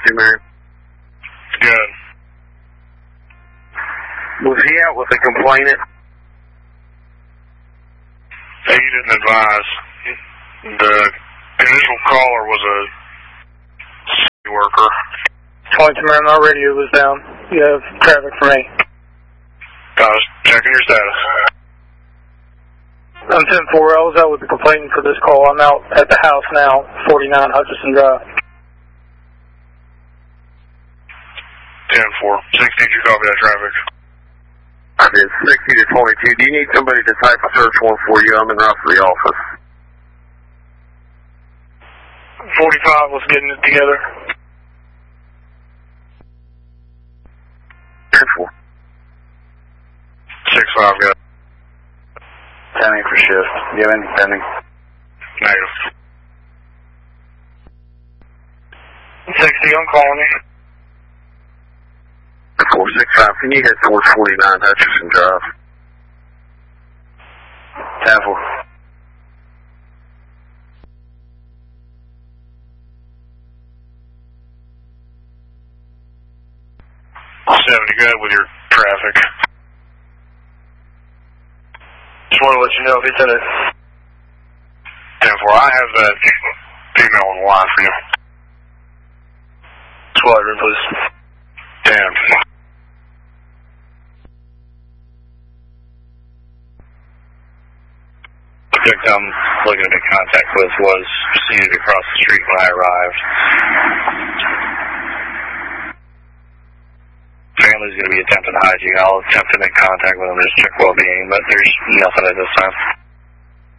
you, Mary? Good. Was he out with a complainant? He didn't advise. The initial caller was a city worker. 22 man, my radio was down. You have traffic for me. I was checking your status. I'm 10-4. I was out with the complainant for this call. I'm out at the house now, 49 Hutchison Drive. 10-4. 16, you copy that traffic? I did 60 to 22. Do you need somebody to type a search warrant for you? I'm in route for the office. 45 was getting it together. 10-4. 6-5, got it. Pending for shift. Do you have any pending? Negative. 60, I'm calling you. 465, can you hit 449 Hutchison Drive? 10-4. Good with your traffic. Just want to let you know if it's in it. 10-4, I have that female on the line for you. Squadron, please. 10. The victim looking to make contact with was seated across the street when I arrived. Family's going to be attempting to hide you. I'll attempt to make contact with them, just check well-being, but there's nothing at this time.